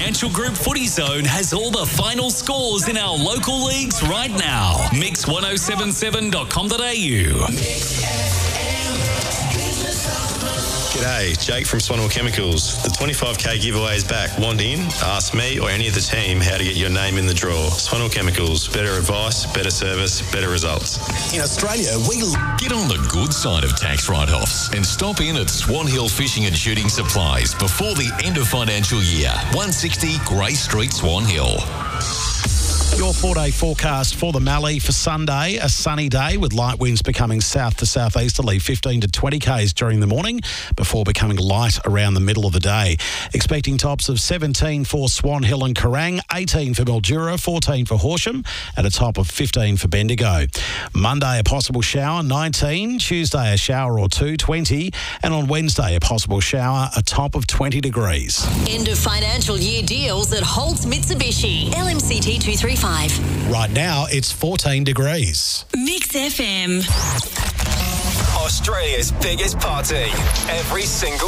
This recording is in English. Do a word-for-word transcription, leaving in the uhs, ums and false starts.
Financial Group Footy Zone has all the final scores in our local leagues right now. mix ten seventy-seven dot com dot a u. G'day, Jake from Swanhill Chemicals. The twenty-five k giveaway is back. Want in? Ask me or any of the team how to get your name in the draw. Swanhill Chemicals. Better advice, better service, better results. In Australia, we... Get on the good side of tax write-offs and stop in at Swan Hill Fishing and Shooting Supplies before the end of financial year. one sixty Grey Street, Swan Hill. Your four-day forecast for the Mallee for Sunday, a sunny day with light winds becoming south to southeasterly, fifteen to twenty kays during the morning before becoming light around the middle of the day. Expecting tops of seventeen for Swan Hill and Kerrang, eighteen for Mildura, fourteen for Horsham, and a top of fifteen for Bendigo. Monday, a possible shower, nineteen. Tuesday, a shower or two, twenty. And on Wednesday, a possible shower, a top of twenty degrees. End of financial year deals at Holtz Mitsubishi. L M C T two three five. Right now, it's fourteen degrees. Mix F M. Australia's biggest party every single